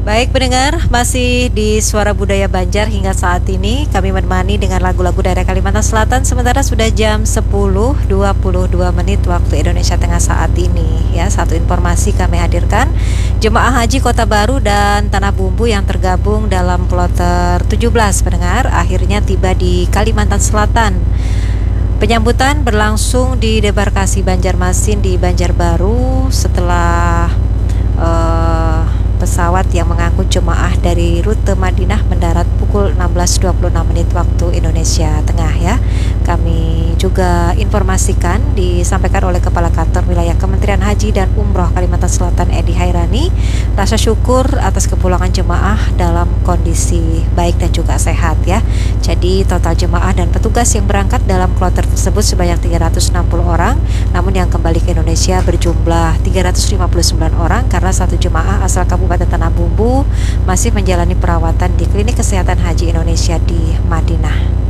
Baik pendengar, masih di Suara Budaya Banjar hingga saat ini kami menemani dengan lagu-lagu daerah Kalimantan Selatan sementara sudah jam 10.22 menit waktu Indonesia Tengah saat ini ya. Satu informasi kami hadirkan, Jemaah Haji Kota Baru dan Tanah Bumbu yang tergabung dalam kloter 17 pendengar akhirnya tiba di Kalimantan Selatan. Penyambutan berlangsung di debarkasi Banjarmasin di Banjarbaru setelah pesawat yang mengangkut jemaah dari rute Madinah mendarat pukul 16.26 menit waktu Indonesia Tengah ya. Kami juga informasikan disampaikan oleh Kepala Kantor Wilayah Kementerian Haji dan Umroh Kalimantan Selatan Edi Hairani, rasa syukur atas kepulangan jemaah dalam kondisi baik dan juga sehat ya. Jadi total jemaah dan petugas yang berangkat dalam kloter tersebut sebanyak 360 orang, namun yang kembali ke Indonesia berjumlah 359 orang karena satu jemaah asal Kabupaten Tanah Bumbu masih menjalani perawatan di Klinik Kesehatan Haji Indonesia di Madinah.